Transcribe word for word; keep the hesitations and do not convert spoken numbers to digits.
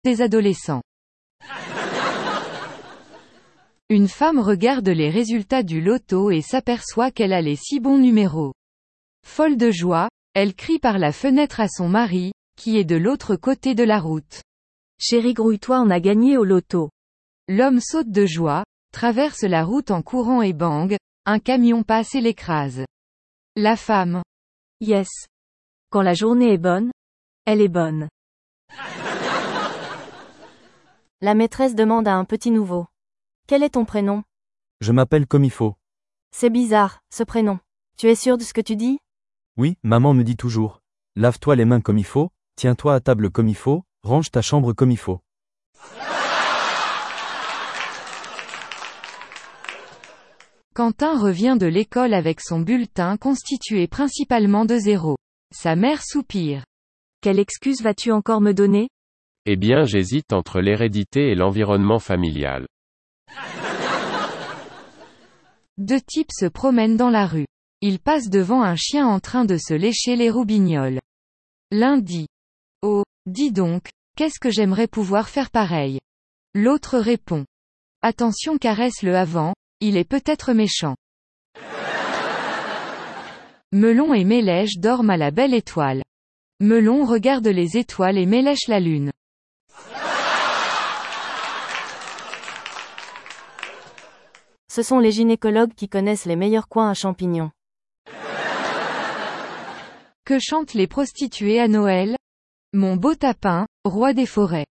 des adolescents. Une femme regarde les résultats du loto et s'aperçoit qu'elle a les six bons numéros. Folle de joie, elle crie par la fenêtre à son mari, qui est de l'autre côté de la route. Chérie, grouille-toi, on a gagné au loto. L'homme saute de joie, traverse la route en courant et bang, un camion passe et l'écrase. La femme. Yes. Quand la journée est bonne, elle est bonne. La maîtresse demande à un petit nouveau. Quel est ton prénom? Je m'appelle comme il faut. C'est bizarre, ce prénom. Tu es sûr de ce que tu dis? Oui, maman me dit toujours. Lave-toi les mains comme il faut, tiens-toi à table comme il faut, range ta chambre comme il faut. Quentin revient de l'école avec son bulletin constitué principalement de zéros. Sa mère soupire. Quelle excuse vas-tu encore me donner? Eh bien, j'hésite entre l'hérédité et l'environnement familial. Deux types se promènent dans la rue. Ils passent devant un chien en train de se lécher les roubignoles. L'un dit. Oh, dis donc, qu'est-ce que j'aimerais pouvoir faire pareil. L'autre répond. Attention, caresse-le avant, il est peut-être méchant. Melon et Mélèche dorment à la belle étoile. Melon regarde les étoiles et Mélèche la lune. Ce sont les gynécologues qui connaissent les meilleurs coins à champignons. Que chantent les prostituées à Noël? Mon beau tapin, roi des forêts.